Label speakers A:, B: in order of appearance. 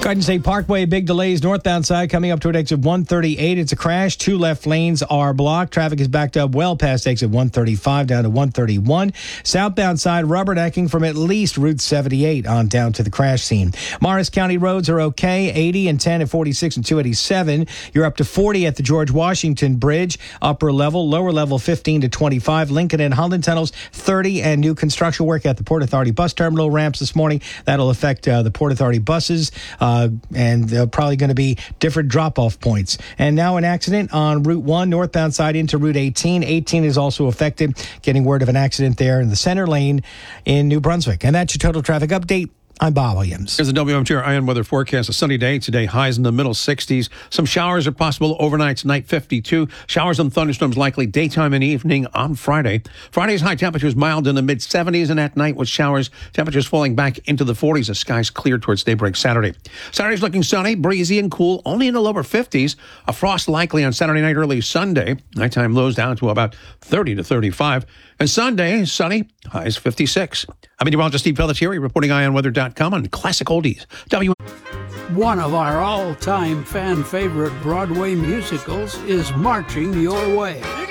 A: Garden State Parkway, big delays northbound side coming up toward exit 138. It's a crash. 2 left lanes are blocked. Traffic is backed up well past exit 135 down to 131. Southbound side rubbernecking from at least Route 78 on down to the crash scene. Morris County roads are okay. 80 and 10 at 46 and 287. You're up to 40 at the George Washington Bridge. Upper level, lower level 15 to 25. Lincoln and Holland tunnels 30, and new construction work at the Port Authority bus terminal ramps this morning. That'll affect the Port Authority buses. And they're probably going to be different drop-off points. And now an accident on Route 1, northbound side into Route 18. 18 is also affected. Getting word of an accident there in the center lane in New Brunswick. And that's your total traffic update. I'm Bob Williams.
B: Here's the WMTR Iron weather forecast. A sunny day today, highs in the middle 60s. Some showers are possible overnight tonight, 52. Showers and thunderstorms likely daytime and evening on Friday. Friday's high temperatures mild in the mid 70s, and at night with showers, temperatures falling back into the 40s as skies clear towards daybreak Saturday. Saturday's looking sunny, breezy, and cool, only in the lower 50s. A frost likely on Saturday night, early Sunday. Nighttime lows down to about 30 to 35. And Sunday, sunny, highs 56. I'm meteorologist Steve Pelletieri reporting IONweather.com on Classic Oldies.
C: One of our all-time fan favorite Broadway musicals is marching your way.